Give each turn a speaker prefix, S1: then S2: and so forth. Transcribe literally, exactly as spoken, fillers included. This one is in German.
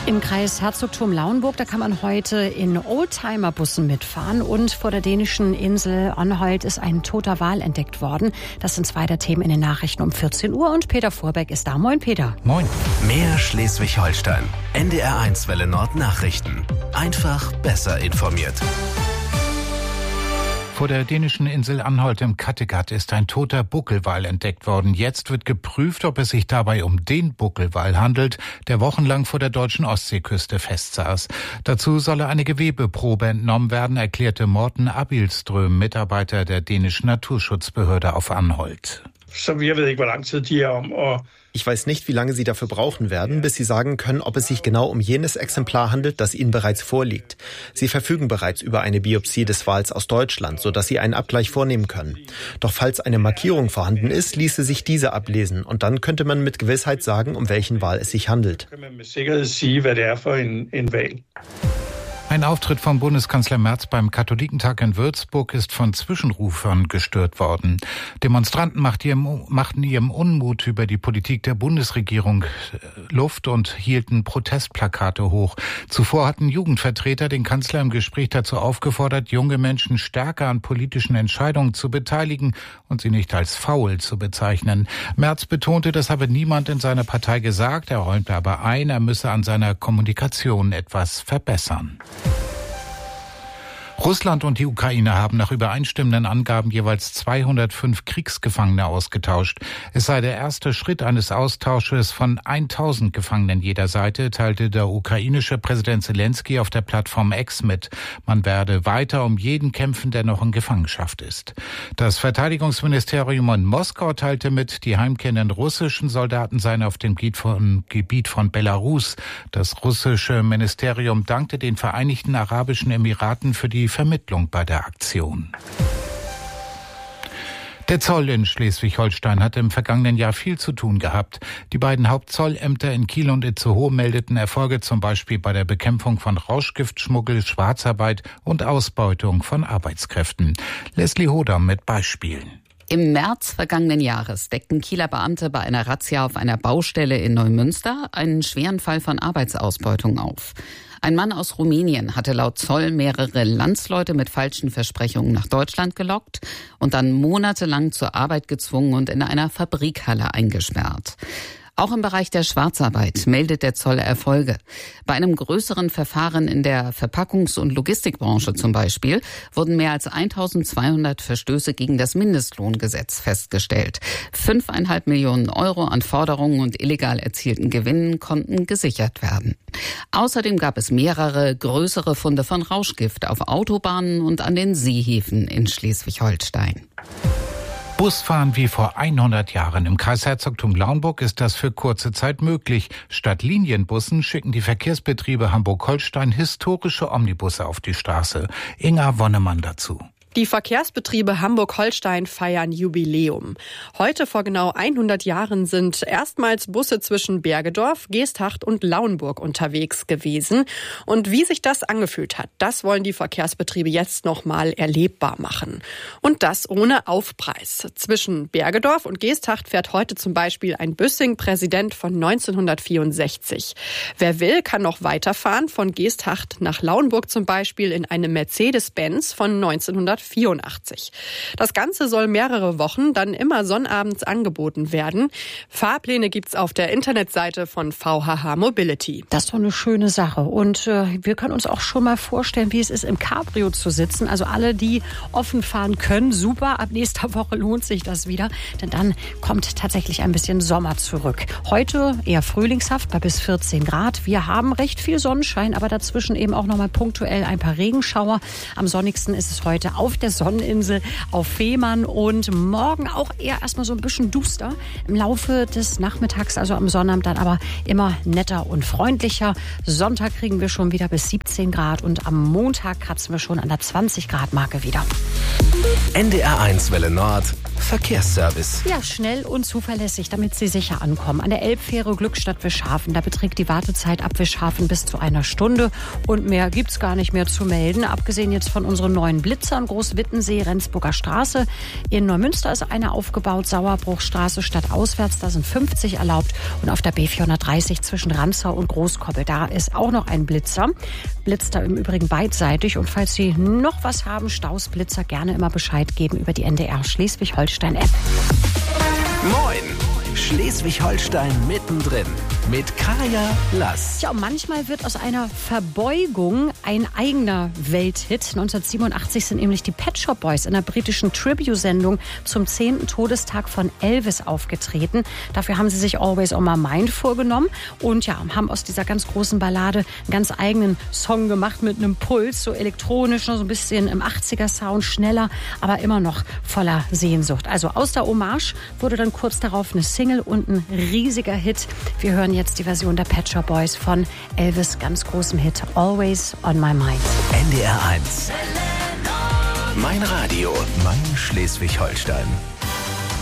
S1: Im Kreis Herzogtum Lauenburg, da kann man heute in Oldtimer-Bussen mitfahren. Und vor der dänischen Insel Anholt ist ein toter Wal entdeckt worden. Das sind zwei der Themen in den Nachrichten um vierzehn Uhr. Und Peter Vorbeck ist da. Moin, Peter.
S2: Moin. Mehr Schleswig-Holstein. N D R eins Welle Nord Nachrichten. Einfach besser informiert.
S3: Vor der dänischen Insel Anholt im Kattegat ist ein toter Buckelwal entdeckt worden. Jetzt wird geprüft, ob es sich dabei um den Buckelwal handelt, der wochenlang vor der deutschen Ostseeküste festsaß. Dazu solle eine Gewebeprobe entnommen werden, erklärte Morten Abilström, Mitarbeiter der dänischen Naturschutzbehörde auf Anholt.
S4: Ich weiß nicht, wie lange Sie dafür brauchen werden, bis Sie sagen können, ob es sich genau um jenes Exemplar handelt, das Ihnen bereits vorliegt. Sie verfügen bereits über eine Biopsie des Wals aus Deutschland, sodass Sie einen Abgleich vornehmen können. Doch falls eine Markierung vorhanden ist, ließe sich diese ablesen und dann könnte man mit Gewissheit sagen, um welchen Wal es sich handelt.
S3: Ein Auftritt von Bundeskanzler Merz beim Katholikentag in Würzburg ist von Zwischenrufern gestört worden. Demonstranten machten ihrem Unmut über die Politik der Bundesregierung Luft und hielten Protestplakate hoch. Zuvor hatten Jugendvertreter den Kanzler im Gespräch dazu aufgefordert, junge Menschen stärker an politischen Entscheidungen zu beteiligen und sie nicht als faul zu bezeichnen. Merz betonte, das habe niemand in seiner Partei gesagt. Er räumte aber ein, er müsse an seiner Kommunikation etwas verbessern. Russland und die Ukraine haben nach übereinstimmenden Angaben jeweils zweihundertfünf Kriegsgefangene ausgetauscht. Es sei der erste Schritt eines Austausches von tausend Gefangenen jeder Seite, teilte der ukrainische Präsident Zelensky auf der Plattform X mit. Man werde weiter um jeden kämpfen, der noch in Gefangenschaft ist. Das Verteidigungsministerium in Moskau teilte mit, die heimkehrenden russischen Soldaten seien auf dem Gebiet von, Gebiet von Belarus. Das russische Ministerium dankte den Vereinigten Arabischen Emiraten für die Vermittlung bei der Aktion. Der Zoll in Schleswig-Holstein hatte im vergangenen Jahr viel zu tun gehabt. Die beiden Hauptzollämter in Kiel und Itzehoe meldeten Erfolge zum Beispiel bei der Bekämpfung von Rauschgiftschmuggel, Schwarzarbeit und Ausbeutung von Arbeitskräften. Leslie Hodam mit Beispielen.
S5: Im März vergangenen Jahres deckten Kieler Beamte bei einer Razzia auf einer Baustelle in Neumünster einen schweren Fall von Arbeitsausbeutung auf. Ein Mann aus Rumänien hatte laut Zoll mehrere Landsleute mit falschen Versprechungen nach Deutschland gelockt und dann monatelang zur Arbeit gezwungen und in einer Fabrikhalle eingesperrt. Auch im Bereich der Schwarzarbeit meldet der Zoll Erfolge. Bei einem größeren Verfahren in der Verpackungs- und Logistikbranche zum Beispiel wurden mehr als eintausendzweihundert Verstöße gegen das Mindestlohngesetz festgestellt. Fünfeinhalb Millionen Euro an Forderungen und illegal erzielten Gewinnen konnten gesichert werden. Außerdem gab es mehrere größere Funde von Rauschgift auf Autobahnen und an den Seehäfen in Schleswig-Holstein.
S3: Busfahren wie vor hundert Jahren. Im Kreis Herzogtum Lauenburg ist das für kurze Zeit möglich. Statt Linienbussen schicken die Verkehrsbetriebe Hamburg-Holstein historische Omnibusse auf die Straße. Inga Wonnemann dazu.
S6: Die Verkehrsbetriebe Hamburg-Holstein feiern Jubiläum. Heute vor genau hundert Jahren sind erstmals Busse zwischen Bergedorf, Geesthacht und Lauenburg unterwegs gewesen. Und wie sich das angefühlt hat, das wollen die Verkehrsbetriebe jetzt nochmal erlebbar machen. Und das ohne Aufpreis. Zwischen Bergedorf und Geesthacht fährt heute zum Beispiel ein Büssing-Präsident von neunzehnhundertvierundsechzig. Wer will, kann noch weiterfahren, von Geesthacht nach Lauenburg zum Beispiel in einem Mercedes-Benz von neunzehnhundertvierundachtzig. Das Ganze soll mehrere Wochen dann immer sonnabends angeboten werden. Fahrpläne gibt's auf der Internetseite von V H H Mobility.
S1: Das ist doch eine schöne Sache. Und äh, wir können uns auch schon mal vorstellen, wie es ist, im Cabrio zu sitzen. Also alle, die offen fahren können, super. Ab nächster Woche lohnt sich das wieder. Denn dann kommt tatsächlich ein bisschen Sommer zurück. Heute eher frühlingshaft bei bis vierzehn Grad. Wir haben recht viel Sonnenschein, aber dazwischen eben auch noch mal punktuell ein paar Regenschauer. Am sonnigsten ist es heute auf der Sonneninsel, auf Fehmarn und morgen auch eher erstmal so ein bisschen duster. Im Laufe des Nachmittags, also am Sonnabend, dann aber immer netter und freundlicher. Sonntag kriegen wir schon wieder bis siebzehn Grad und am Montag kratzen wir schon an der zwanzig Grad Marke wieder.
S2: N D R eins Welle Nord Verkehrsservice.
S1: Ja, schnell und zuverlässig, damit Sie sicher ankommen. An der Elbfähre Glückstadt-Wischhafen, da beträgt die Wartezeit ab Wischhafen bis zu einer Stunde. Und mehr gibt's gar nicht mehr zu melden. Abgesehen jetzt von unseren neuen Blitzern, Großwittensee, Rendsburger Straße. In Neumünster ist einer aufgebaut, Sauerbruchstraße stadtauswärts, da sind fünfzig erlaubt. Und auf der B vierhundertdreißig zwischen Ranzau und Großkoppel, da ist auch noch ein Blitzer. Blitzt da im Übrigen beidseitig. Und falls Sie noch was haben, Staus, Blitzer, gerne immer Bescheid geben über die N D R Schleswig-Holstein-App.
S2: Moin! Schleswig-Holstein mittendrin mit Kaya Lass.
S1: Ja, und manchmal wird aus einer Verbeugung ein eigener Welthit. neunzehnhundertsiebenundachtzig sind nämlich die Pet Shop Boys in der britischen Tribute-Sendung zum zehnten Todestag von Elvis aufgetreten. Dafür haben sie sich Always on My Mind vorgenommen und ja, haben aus dieser ganz großen Ballade einen ganz eigenen Song gemacht mit einem Puls, so elektronisch, so ein bisschen im achtziger-Sound, schneller, aber immer noch voller Sehnsucht. Also aus der Hommage wurde dann kurz darauf eine Single und ein riesiger Hit. Wir hören jetzt die Version der Pet Shop Boys von Elvis' ganz großem Hit Always on My Mind.
S2: N D R eins. Mein Radio, mein Schleswig-Holstein.